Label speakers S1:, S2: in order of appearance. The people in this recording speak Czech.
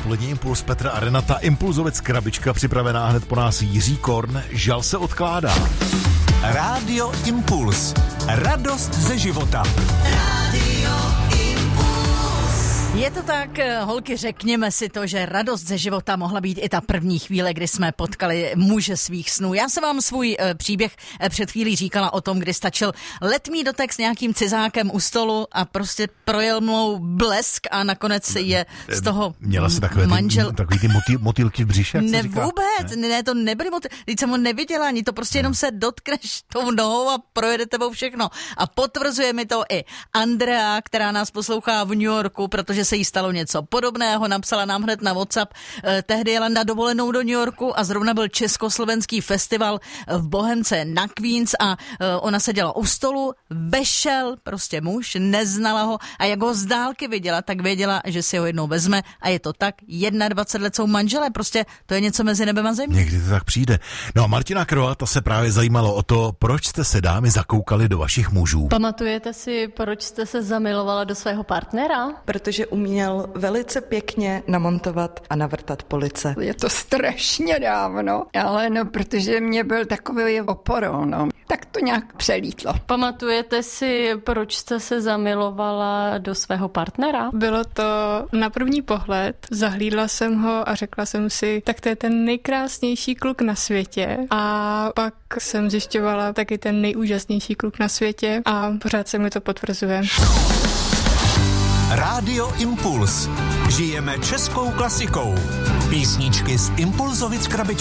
S1: dopolední Impuls, Petr a Renata, Impulzovec Krabička, připravená hned po nás Jiří Korn, žal se odkládá.
S2: Rádio Impuls. Radost ze života. Rádio
S3: Je to tak, holky, řekněme si to, že radost ze života mohla být i ta první chvíle, kdy jsme potkali muže svých snů. Já jsem vám svůj příběh před chvílí říkala o tom, kdy stačil letmý dotek s nějakým cizákem u stolu a prostě projel mnou blesk a nakonec je z toho
S1: Měla jsi takový ty motýlky v břiše, jak se říká?
S3: Vůbec, ne, to nebyly motýlky, teď jsem ho neviděla, ani to prostě jenom se dotkneš tou nohou a projede tebou všechno. A potvrzuje mi to i Andrea, která nás poslouchá v New Yorku, protože se jí stalo něco podobného, napsala nám hned na WhatsApp. Tehdy jela na dovolenou do New Yorku a zrovna byl československý festival v Bohemce na Queens a ona seděla u stolu, vešel prostě muž, neznala ho a jak ho z dálky viděla, tak věděla, že si ho jednou vezme a je to tak, 21 let jsou manželé, prostě to je něco mezi nebem a zemí.
S1: Někdy to tak přijde. No a Martina Krova, ta se právě zajímalo o to, proč jste se dámy zakoukali do vašich mužů.
S4: Pamatujete si, proč jste se zamilovala do svého partnera?
S5: Protože uměl velice pěkně namontovat a navrtat police.
S6: Je to strašně dávno, ale protože mě byl takový oporou, tak to nějak přelítlo.
S4: Pamatujete si, proč jste se zamilovala do svého partnera?
S7: Bylo to na první pohled, zahlídla jsem ho a řekla jsem si, tak to je ten nejkrásnější kluk na světě a pak jsem zjišťovala taky ten nejúžasnější kluk na světě a pořád se mi to potvrzuje.
S2: Rádio Impuls. Žijeme českou klasikou. Písničky z Impulzovic Krabičky.